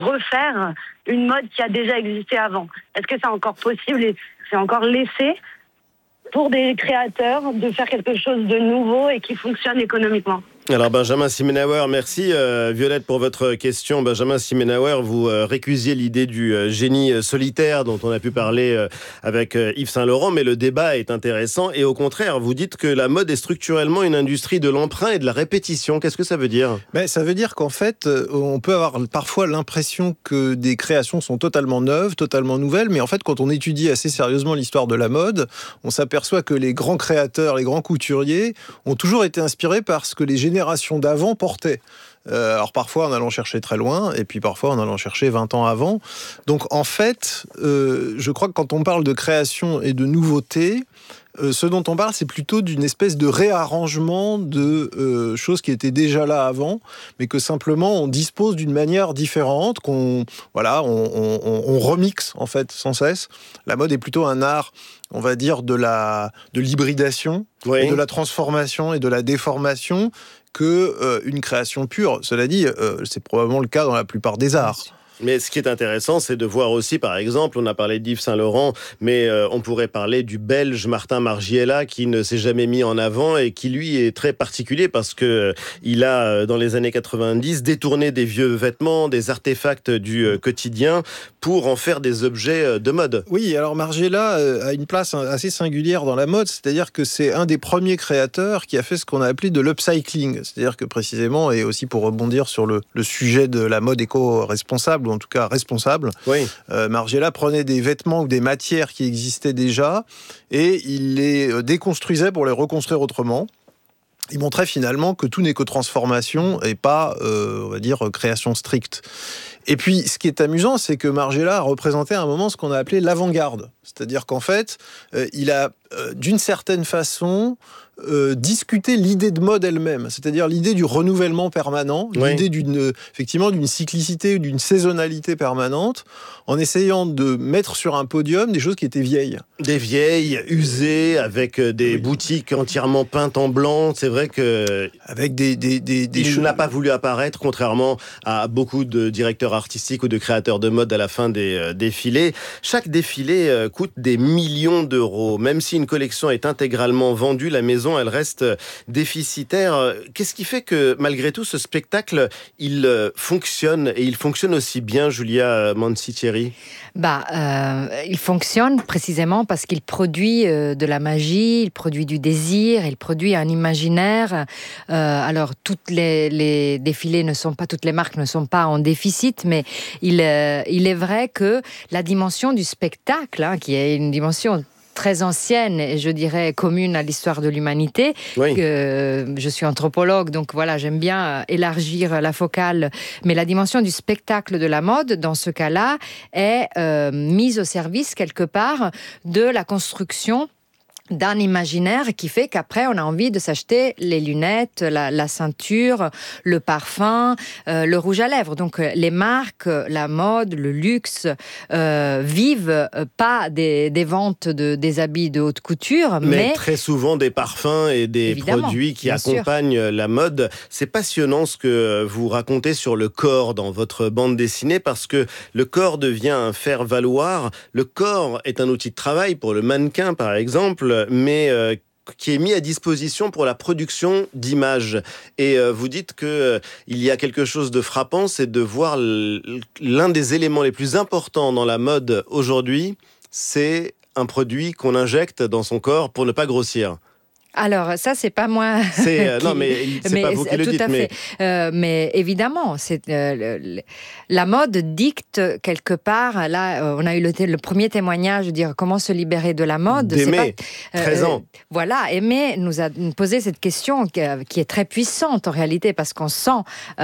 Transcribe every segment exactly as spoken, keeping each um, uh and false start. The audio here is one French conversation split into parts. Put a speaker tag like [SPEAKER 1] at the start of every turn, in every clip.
[SPEAKER 1] refaire une mode qui a déjà existé avant. Est-ce que c'est encore possible et c'est encore laissé pour des créateurs de faire quelque chose de nouveau et qui fonctionne économiquement?
[SPEAKER 2] Alors Benjamin Simenauer, merci euh, Violette pour votre question. Benjamin Simenauer, vous euh, récusiez l'idée du euh, génie solitaire dont on a pu parler euh, avec euh, Yves Saint Laurent, mais le débat est intéressant et au contraire, vous dites que la mode est structurellement une industrie de l'emprunt et de la répétition. Qu'est-ce que ça veut dire ?
[SPEAKER 3] Ben, ça veut dire qu'en fait, on peut avoir parfois l'impression que des créations sont totalement neuves, totalement nouvelles, mais en fait, quand on étudie assez sérieusement l'histoire de la mode, on s'aperçoit que les grands créateurs, les grands couturiers ont toujours été inspirés par ce que les générations d'avant portaient. Euh, alors parfois en allant chercher très loin, et puis parfois en allant chercher vingt ans avant. Donc en fait, euh, je crois que quand on parle de création et de nouveauté, euh, ce dont on parle, c'est plutôt d'une espèce de réarrangement de euh, choses qui étaient déjà là avant, mais que simplement on dispose d'une manière différente, qu'on voilà, on, on, on remixe en fait sans cesse. La mode est plutôt un art, on va dire, de la de l'hybridation, oui. et de la transformation et de la déformation, que euh, une création pure. Cela dit, euh, c'est probablement le cas dans la plupart des arts.
[SPEAKER 2] Mais ce qui est intéressant, c'est de voir aussi, par exemple, on a parlé d'Yves Saint Laurent, mais euh, on pourrait parler du Belge Martin Margiela qui ne s'est jamais mis en avant et qui, lui, est très particulier parce que euh, il a, dans les années quatre-vingt-dix, détourné des vieux vêtements, des artefacts du euh, quotidien pour en faire des objets euh, de mode.
[SPEAKER 3] Oui, alors Margiela euh, a une place assez singulière dans la mode, c'est-à-dire que c'est un des premiers créateurs qui a fait ce qu'on a appelé de l'upcycling, c'est-à-dire que précisément, et aussi pour rebondir sur le, le sujet de la mode éco-responsable, en tout cas responsable. Oui. Euh, Margiela prenait des vêtements ou des matières qui existaient déjà et il les déconstruisait pour les reconstruire autrement. Il montrait finalement que tout n'est que transformation et pas, euh, on va dire, création stricte. Et puis, ce qui est amusant, c'est que Margiela a représenté à un moment ce qu'on a appelé l'avant-garde. C'est-à-dire qu'en fait, euh, il a, euh, d'une certaine façon, euh, discuté l'idée de mode elle-même. C'est-à-dire l'idée du renouvellement permanent, oui. l'idée d'une, effectivement, d'une cyclicité ou d'une saisonnalité permanente, en essayant de mettre sur un podium des choses qui étaient vieilles.
[SPEAKER 2] Des vieilles, usées, avec des oui. boutiques entièrement peintes en blanc. C'est vrai que...
[SPEAKER 3] Avec des... des, des, des
[SPEAKER 2] il
[SPEAKER 3] choses...
[SPEAKER 2] n'a pas voulu apparaître, contrairement à beaucoup de directeurs artistiques ou de créateurs de mode à la fin des euh, défilés. Chaque défilé euh, coûte des millions d'euros. Même si une collection est intégralement vendue, la maison, elle reste déficitaire. Qu'est-ce qui fait que, malgré tout, ce spectacle, il euh, fonctionne et il fonctionne aussi bien, Julia Manci-Thierry ?
[SPEAKER 4] Bah, euh, il fonctionne précisément parce qu'il produit euh, de la magie, il produit du désir, il produit un imaginaire. Euh, alors, toutes les, les défilés ne sont pas, toutes les marques ne sont pas en déficit, mais il, euh, il est vrai que la dimension du spectacle, hein, qui est une dimension très ancienne et je dirais commune à l'histoire de l'humanité. Oui. Que je suis anthropologue, donc voilà, j'aime bien élargir la focale. Mais la dimension du spectacle de la mode, dans ce cas-là, est euh, mise au service quelque part de la construction d'un imaginaire qui fait qu'après on a envie de s'acheter les lunettes, la, la ceinture, le parfum, euh, le rouge à lèvres. Donc les marques, la mode, le luxe euh, vivent pas des, des ventes de des habits de haute couture, mais,
[SPEAKER 2] mais très souvent des parfums et des produits qui accompagnent sûr. la mode. C'est passionnant ce que vous racontez sur le corps dans votre bande dessinée parce que le corps devient un faire-valoir. Le corps est un outil de travail pour le mannequin par exemple, mais euh, qui est mis à disposition pour la production d'images. Et euh, vous dites qu'il euh, y a quelque chose de frappant, c'est de voir l'un des éléments les plus importants dans la mode aujourd'hui, c'est un produit qu'on injecte dans son corps pour ne pas grossir.
[SPEAKER 4] Alors ça c'est pas moi.
[SPEAKER 2] C'est euh, qui... non mais c'est mais, pas vous qui le
[SPEAKER 4] tout
[SPEAKER 2] dites.
[SPEAKER 4] À
[SPEAKER 2] mais...
[SPEAKER 4] fait. Euh, mais évidemment, c'est euh, le, la mode dicte quelque part. Là, euh, on a eu le, le premier témoignage, de dire comment se libérer de la mode.
[SPEAKER 2] D'Aimé,
[SPEAKER 4] c'est pas,
[SPEAKER 2] treize ans.
[SPEAKER 4] Euh, voilà, Aimé nous a posé cette question qui, qui est très puissante en réalité parce qu'on sent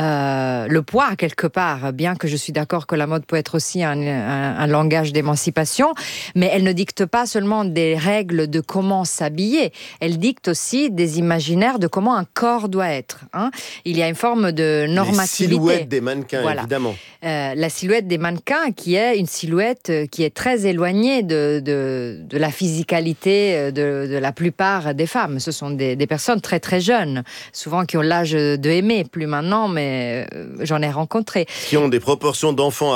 [SPEAKER 4] euh, le poids quelque part. Bien que je suis d'accord que la mode peut être aussi un, un, un langage d'émancipation, mais elle ne dicte pas seulement des règles de comment s'habiller. Elle dicte dictent aussi des imaginaires de comment un corps doit être. Hein. Il y a une forme de normativité.
[SPEAKER 2] Les silhouettes des mannequins, voilà. évidemment.
[SPEAKER 4] Euh, la silhouette des mannequins, qui est une silhouette qui est très éloignée de, de, de la physicalité de, de la plupart des femmes. Ce sont des, des personnes très très jeunes, souvent qui ont l'âge de aimer, plus maintenant, mais j'en ai rencontré.
[SPEAKER 2] Qui ont des proportions d'enfants